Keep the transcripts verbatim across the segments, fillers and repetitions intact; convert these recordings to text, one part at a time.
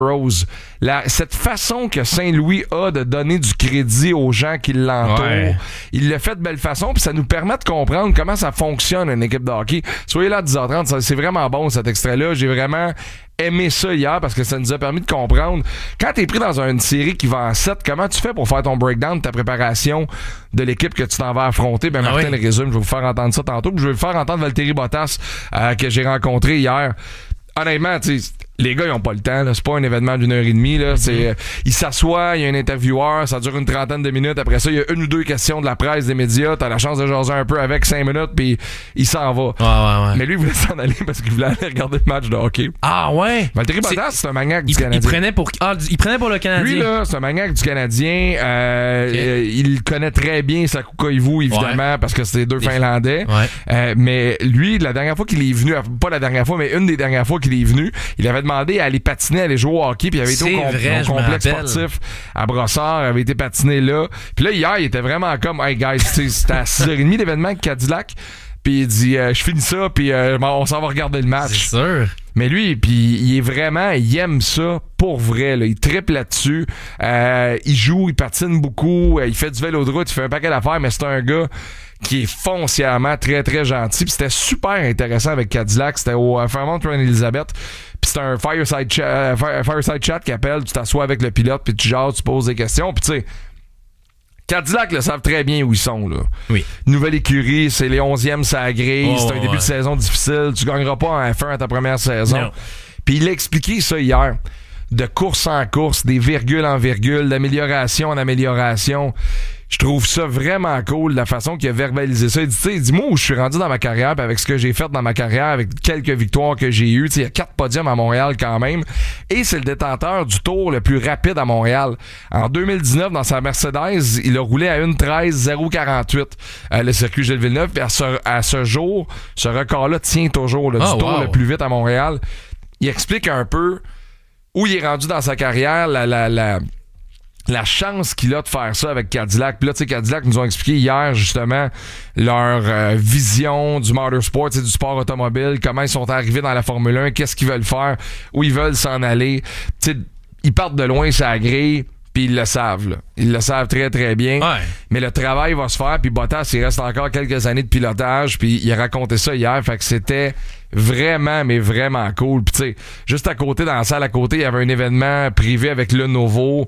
Rose. La, cette façon que Saint-Louis a de donner du crédit aux gens qui l'entourent, ouais. il le fait de belle façon, puis ça nous permet de comprendre comment ça fonctionne une équipe de hockey. Soyez là à dix heures trente, ça, c'est vraiment bon cet extrait-là. J'ai vraiment aimé ça hier parce que ça nous a permis de comprendre. Quand t'es pris dans une série qui va en sept, comment tu fais pour faire ton breakdown de ta préparation de l'équipe que tu t'en vas affronter? Ben Martin ah oui. le résume, je vais vous faire entendre ça tantôt, puis je vais vous faire entendre Valtteri Bottas euh, que j'ai rencontré hier. Honnêtement, tu sais, les gars, ils ont pas le temps. Là. C'est pas un événement d'une heure et demie. Là. C'est, mm-hmm. euh, ils s'assoient, il y a un intervieweur, ça dure une trentaine de minutes. Après ça, il y a une ou deux questions de la presse, des médias. T'as la chance de jaser un peu avec cinq minutes, puis il s'en va. Ouais, ouais, ouais. Mais lui, il voulait s'en aller parce qu'il voulait aller regarder le match de hockey. Ah ouais? Valtteri Bottas, c'est un maniaque du il, Canadien. Il prenait, pour, ah, il prenait pour le Canadien. Lui, là, c'est un maniaque du Canadien. Euh, okay. euh, il connaît très bien Saku Koivu, évidemment, ouais. parce que c'est deux Des... Finlandais. Ouais. Euh, mais lui, la dernière fois qu'il est venu, pas la dernière fois, mais une des dernières fois qu'il est venu, il avait demandé à aller patiner, à aller jouer au hockey, puis il avait été au, com- vrai, au complexe sportif à Brossard, avait été patiné là. Puis là, hier, il était vraiment comme, hey guys, c'était à six heures trente l'événement avec Cadillac, puis il dit, euh, je finis ça, puis euh, on s'en va regarder le match. C'est sûr. Mais lui, puis il est vraiment, il aime ça pour vrai, là. Il triple là-dessus. Euh, il joue, il patine beaucoup, il fait du vélo de route, il fait un paquet d'affaires, mais c'est un gars qui est foncièrement très, très gentil. Puis c'était super intéressant avec Cadillac. C'était au euh, Fairmont Reine-Élisabeth. Puis c'était un fireside chat, euh, fire, fireside chat qui appelle. Tu t'assois avec le pilote, puis tu jases, tu poses des questions. Puis tu sais, Cadillac le savent très bien où ils sont, là. Oui. Nouvelle écurie, c'est les onzièmes, ça agrée. Oh, c'est un ouais. début de saison difficile. Tu gagneras pas en F un à ta première saison. Puis il a expliqué ça hier. De course en course, des virgules en virgules, d'amélioration en amélioration. Je trouve ça vraiment cool, la façon qu'il a verbalisé ça. Il dit, tu sais, dis-moi où je suis rendu dans ma carrière, puis avec ce que j'ai fait dans ma carrière, avec quelques victoires que j'ai eues. Tu sais, il y a quatre podiums à Montréal quand même. Et c'est le détenteur du tour le plus rapide à Montréal. En deux mille dix-neuf, dans sa Mercedes, il a roulé à une treize zéro quarante-huit, euh, le circuit Gilles Villeneuve. Puis à ce, à ce jour, ce record-là tient toujours, là, du oh, tour wow. le plus vite à Montréal. Il explique un peu où il est rendu dans sa carrière, la... la, la la chance qu'il a de faire ça avec Cadillac. Puis là, tu sais, Cadillac nous ont expliqué hier, justement, leur euh, vision du motorsport, du sport automobile, comment ils sont arrivés dans la Formule un, qu'est-ce qu'ils veulent faire, où ils veulent s'en aller. Tu sais, ils partent de loin, ça agrée, puis ils le savent, là. Ils le savent très, très bien. Ouais. Mais le travail va se faire, puis Bottas, il reste encore quelques années de pilotage, puis il a raconté ça hier, fait que c'était vraiment, mais vraiment cool. Puis tu sais, juste à côté, dans la salle à côté, il y avait un événement privé avec Lenovo,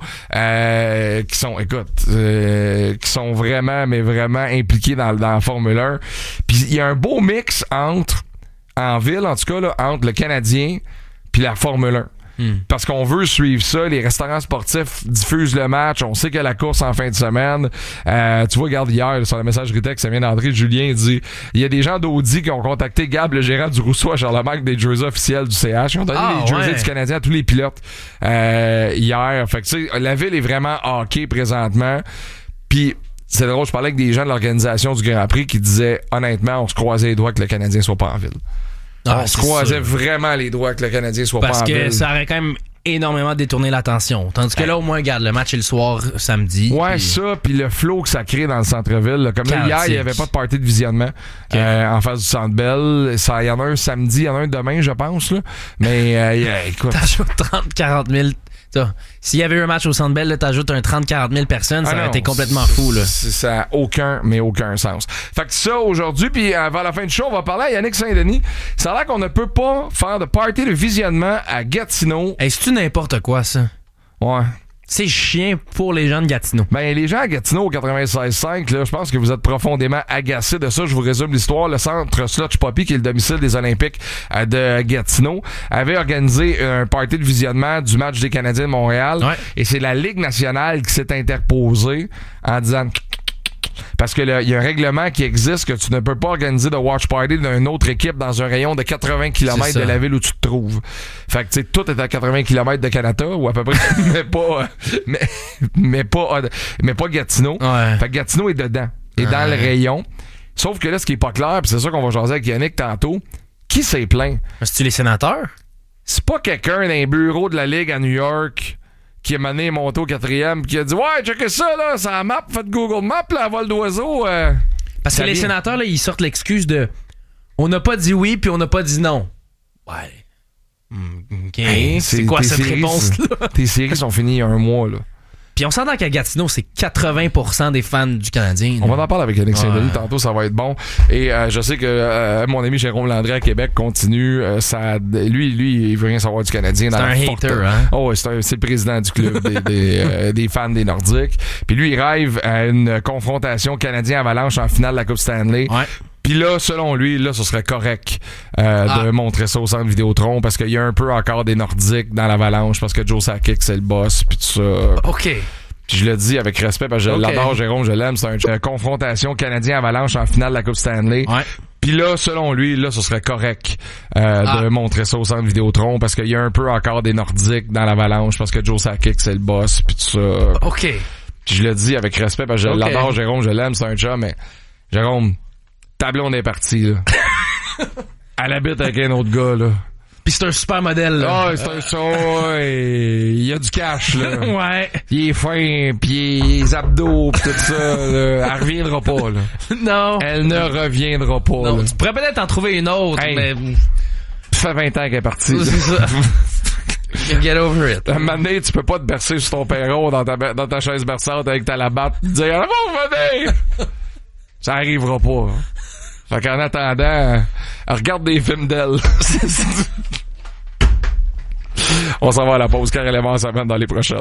euh, qui sont, écoute, euh, qui sont vraiment, mais vraiment impliqués dans, dans la Formule un. Puis il y a un beau mix entre, en ville en tout cas, là, entre le Canadien puis la Formule un. Hmm. Parce qu'on veut suivre ça. Les restaurants sportifs diffusent le match. On sait qu'il y a la course en fin de semaine. Euh, tu vois, regarde hier sur la messagerie texte, ça vient d'entrer. Julien dit il y a des gens d'Audi qui ont contacté Gab, le gérant du Rousseau à Charlemagne, des jerseys officiels du C H. Ils ont donné ah, les jerseys ouais. du Canadien à tous les pilotes euh, hier. Fait que tu sais, la ville est vraiment hockey présentement. Puis c'est drôle, je parlais avec des gens de l'organisation du Grand Prix qui disaient honnêtement, on se croisait les doigts que le Canadien soit pas en ville. Ah, on se croisait sûr. vraiment les doigts que le Canadien soit Parce pas en ville. Parce que ça aurait quand même énormément détourné l'attention. Tandis que ben, là, au moins, regarde, le match est le soir, samedi. Ouais, pis... ça, puis le flow que ça crée dans le centre-ville. Là. Comme là, hier, il n'y avait pas de party de visionnement okay. euh, en face du Centre Bell. Il y en a un samedi, il y en a un demain, je pense. Là. Mais euh, yeah, écoute... T'ajoutes trente à quarante mille... S'il y avait eu un match au Centre Bell, là, t'ajoutes un trente à quarante mille personnes, ça ah aurait non, été complètement fou. Là. Ça n'a aucun, mais aucun sens. Fait que ça, aujourd'hui, puis avant la fin du show, on va parler à Yannick Saint-Denis. Ça a l'air qu'on ne peut pas faire de party de visionnement à Gatineau. Hey, c'est-tu n'importe quoi, ça? Ouais. C'est chiant pour les gens de Gatineau. Ben, les gens à Gatineau au quatre-vingt-seize cinq, là, je pense que vous êtes profondément agacés de ça. Je vous résume l'histoire. Le centre Slotch Poppy, qui est le domicile des Olympiques de Gatineau, avait organisé un party de visionnement du match des Canadiens de Montréal. Ouais. Et c'est la Ligue nationale qui s'est interposée en disant... Parce que il y a un règlement qui existe que tu ne peux pas organiser de watch party d'une autre équipe dans un rayon de quatre-vingts kilomètres de la ville où tu te trouves. Fait que tu sais, tout est à quatre-vingts kilomètres de Canada ou à peu près, mais pas, mais, mais pas, mais pas Gatineau. Ouais. Fait que Gatineau est dedans, est ouais. dans le rayon. Sauf que là, ce qui est pas clair, puis c'est ça qu'on va jaser avec Yannick tantôt, qui s'est plaint? C'est-tu les sénateurs? C'est pas quelqu'un dans les bureaux de la Ligue à New York qui a mené monté au quatrième, qui a dit « Ouais, checkez ça, là, c'est la map, faites Google Maps, là, à vol d'oiseau. Euh, » Parce que les vient. sénateurs, là, ils sortent l'excuse de « On n'a pas dit oui, puis on n'a pas dit non. » Ouais. OK. Hey, c'est, c'est quoi cette séries, réponse-là? Tes séries sont finies il y a un mois, là. Puis on s'entend qu'à Gatineau, c'est quatre-vingts pour cent des fans du Canadien. On va en parler avec Yannick ouais. Saint-Denis tantôt, ça va être bon. Et euh, je sais que euh, mon ami Jérôme Landry à Québec continue. Euh, ça, lui, lui, il veut rien savoir du Canadien. C'est dans un forte... hater, hein? Oh, ouais, c'est, un, c'est le président du club des, des, euh, des fans des Nordiques. Puis lui, il rêve à une confrontation Canadien-Avalanche en finale de la Coupe Stanley. Ouais. Puis là, selon lui, là, ce serait correct euh, ah. de montrer ça au centre Vidéotron parce qu'il y a un peu encore des Nordiques dans l'Avalanche parce que Joe Sakic, c'est le boss, puis tout ça. OK. Puis je le dis avec respect parce que je okay. l'adore, Jérôme, je l'aime. C'est une confrontation Canadien-Avalanche en finale de la Coupe Stanley. Ouais. Puis là, selon lui, là, ce serait correct euh, ah. de montrer ça au centre Vidéotron parce qu'il y a un peu encore des Nordiques dans l'Avalanche parce que Joe Sakic, c'est le boss, puis tout ça. OK. Puis je le dis avec respect parce que je okay. l'adore, Jérôme, je l'aime, c'est un chat, mais Jérôme, ta blonde est partie, là. Elle habite avec un autre gars, là. Pis c'est un super modèle, là. Ah, c'est un ça, il y a du cash, là. Ouais. Il est fin, pis les abdos, pis tout ça, là. Elle reviendra pas, là. Non. Elle ne reviendra pas, non, là. Tu pourrais peut-être en trouver une autre, hey, mais... Ça fait vingt ans qu'elle est partie. C'est ça. Get over it. Un moment donné, tu peux pas te bercer sur ton perron dans ta, dans ta chaise berçante avec ta labatte et dire « Ah bon, venez! » Ça arrivera pas. Hein. Fait qu'en attendant, regarde des films d'elle. On s'en va à la pause car Éléments s'amène dans les prochaines.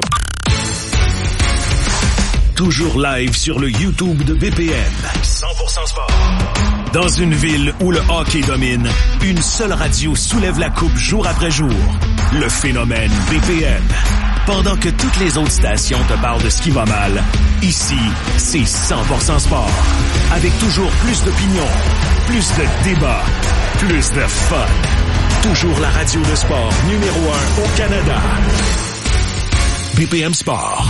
Toujours live sur le YouTube de B P M. cent pour cent sport. Dans une ville où le hockey domine, une seule radio soulève la coupe jour après jour. Le phénomène B P M. Pendant que toutes les autres stations te parlent de ce qui va mal, ici, c'est cent pour cent sport. Avec toujours plus d'opinions, plus de débats, plus de fun. Toujours la radio de sport numéro un au Canada. B P M Sport.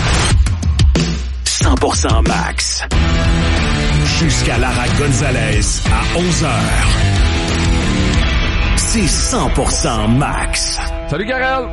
cent pour cent max. Jusqu'à Lara Gonzalez à onze heures. C'est cent pour cent max. Salut Karel!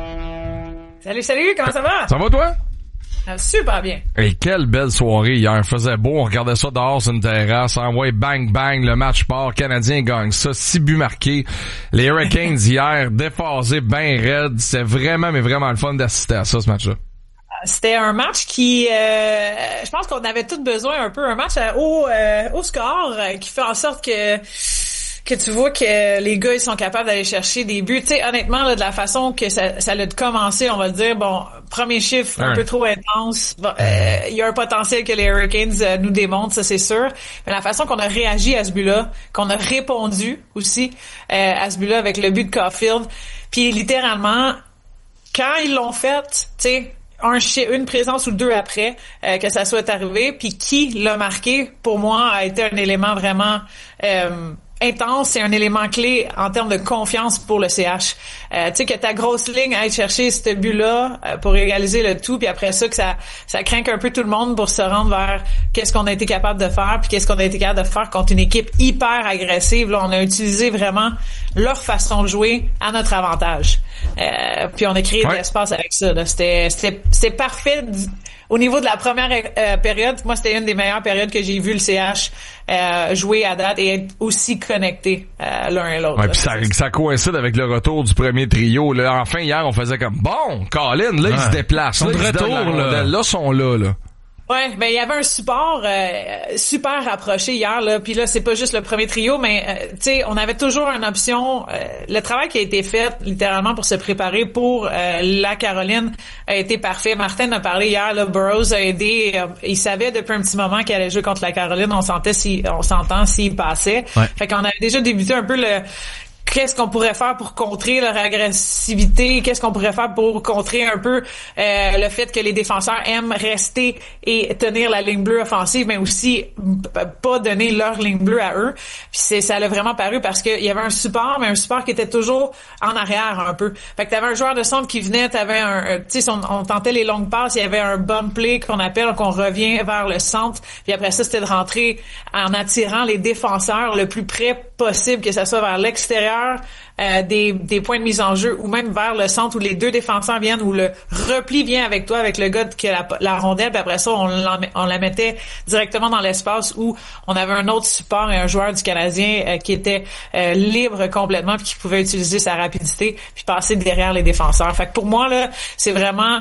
Salut, salut, comment ça va? Ça va toi? Ah, super bien. Et quelle belle soirée hier. Il faisait beau, on regardait ça dehors sur une terrasse. Envoyé bang bang, le match part. Canadien gagne ça. Six buts marqués. Les Hurricanes hier, déphasés, ben raides. C'est vraiment, mais vraiment le fun d'assister à ça, ce match-là. C'était un match qui, euh, je pense qu'on avait tous besoin un peu, un match au, euh, au score euh, qui fait en sorte que que tu vois que les gars ils sont capables d'aller chercher des buts. Tu sais, honnêtement, là, de la façon que ça, ça a commencé, on va dire, bon, premier chiffre un ouais. peu trop intense. Bon, euh, il y a un potentiel que les Hurricanes euh, nous démontrent, ça c'est sûr. Mais la façon qu'on a réagi à ce but-là, qu'on a répondu aussi euh, à ce but-là avec le but de Caulfield, puis littéralement, quand ils l'ont fait, tu sais, un une présence ou deux après euh, que ça soit arrivé, puis qui l'a marqué, pour moi, a été un élément vraiment euh, intense, c'est un élément clé en termes de confiance pour le C H. Euh, tu sais, que ta grosse ligne aille chercher ce but-là euh, pour égaliser le tout, puis après ça, que ça ça craint un peu tout le monde pour se rendre vers qu'est-ce qu'on a été capable de faire, puis qu'est-ce qu'on a été capable de faire contre une équipe hyper agressive. Là, on a utilisé vraiment leur façon de jouer à notre avantage. Euh, puis on a créé ouais. de l'espace avec ça. Là. C'était, c'était, c'était parfait. Au niveau de la première euh, période, moi, c'était une des meilleures périodes que j'ai vu le C H euh, jouer à date et être aussi connecté euh, l'un et l'autre. Ouais, puis ça, ça coïncide avec le retour du premier trio. Là. Enfin, hier, on faisait comme, bon, Colin, là, ouais. ils se déplacent. Là, de retour, là. Là, sont là, là. Ouais, ben il y avait un support euh, super rapproché hier là, puis là c'est pas juste le premier trio, mais euh, tu sais on avait toujours une option. Euh, le travail qui a été fait littéralement pour se préparer pour euh, la Caroline a été parfait. Martin a parlé hier, là, Burroughs a aidé. Euh, il savait depuis un petit moment qu'il allait jouer contre la Caroline. On sentait si, on s'entend s'il passait. Ouais. Fait qu'on avait déjà débuté un peu le qu'est-ce qu'on pourrait faire pour contrer leur agressivité, qu'est-ce qu'on pourrait faire pour contrer un peu euh, le fait que les défenseurs aiment rester et tenir la ligne bleue offensive, mais aussi pas donner leur ligne bleue à eux. Puis c'est, ça l'a vraiment paru parce qu'il y avait un support, mais un support qui était toujours en arrière un peu. Fait que t'avais un joueur de centre qui venait, t'avais un, tu sais, on, on tentait les longues passes, il y avait un bump play qu'on appelle, qu'on revient vers le centre, puis après ça, c'était de rentrer en attirant les défenseurs le plus près possible, que ça soit vers l'extérieur euh, des, des points de mise en jeu ou même vers le centre où les deux défenseurs viennent, où le repli vient avec toi, avec le gars qui a la, la rondelle, puis après ça, on, on la mettait directement dans l'espace où on avait un autre support et un joueur du Canadien euh, qui était euh, libre complètement puis qui pouvait utiliser sa rapidité puis passer derrière les défenseurs. Fait que pour moi, là, c'est vraiment